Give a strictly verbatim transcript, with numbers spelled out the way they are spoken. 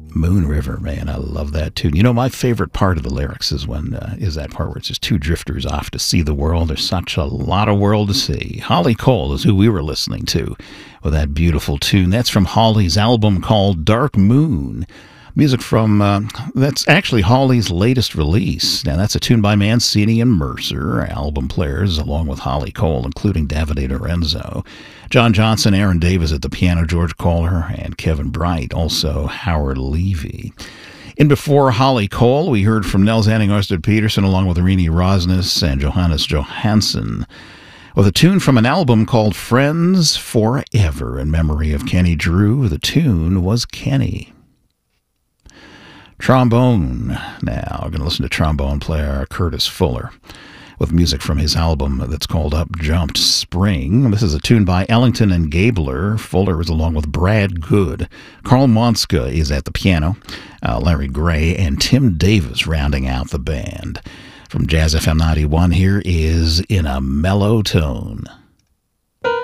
Moon River, man, I love that tune. You know, my favorite part of the lyrics is when uh, is that part where it's just two drifters off to see the world. There's such a lot of world to see. Holly Cole is who we were listening to with that beautiful tune. That's from Holly's album called Dark Moon. Music from, uh, that's actually Holly's latest release. Now, that's a tune by Mancini and Mercer, album players, along with Holly Cole, including Davide Lorenzo. John Johnson, Aaron Davis at the piano, George Kohler, and Kevin Bright, also Howard Levy. In before Holly Cole, we heard from Nels Anning, Ørsted Peterson, along with Rini Rosnes and Johannes Johansson, with a tune from an album called Friends Forever in memory of Kenny Drew. The tune was Kenny. Trombone. Now, we're going to listen to trombone player Curtis Fuller with music from his album that's called Up Jumped Spring. This is a tune by Ellington and Gabler. Fuller is along with Brad Good. Carl Monska is at the piano. Uh, Larry Gray and Tim Davis rounding out the band. From Jazz F M ninety-one, here is In a Mellow Tone.